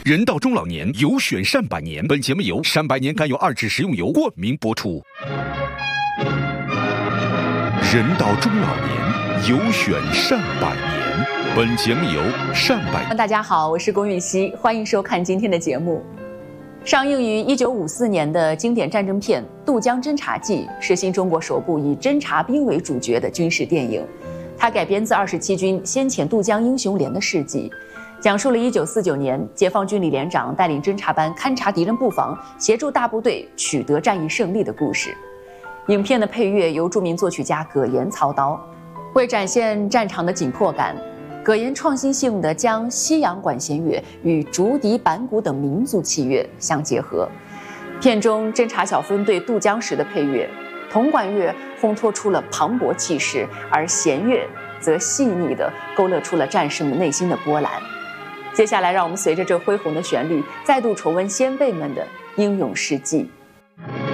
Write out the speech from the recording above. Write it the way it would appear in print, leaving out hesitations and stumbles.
人到中老年，有选善百年。本节目由善百年甘油2脂食用油冠名播出。人到中老年，有选善百年。本节目由善百年。 大家好，我是龚玉熙，欢迎收看今天的节目。上映于1954年的经典战争片《渡江侦察记》是新中国首部以侦察兵为主角的军事电影。它改编自27军先遣渡江英雄连的事迹，讲述了1949年解放军李连长带领侦察班勘察敌人布防，协助大部队取得战役胜利的故事。影片的配乐由著名作曲家葛延操刀。为展现战场的紧迫感，葛延创新性地将西洋管弦乐与竹笛、板鼓等民族器乐相结合。片中侦察小分队渡江时的配乐，铜管乐烘托出了磅礴气势，而弦乐则细腻地勾勒出了战士们内心的波澜。接下来，让我们随着这恢宏的旋律，再度重温先辈们的英勇事迹。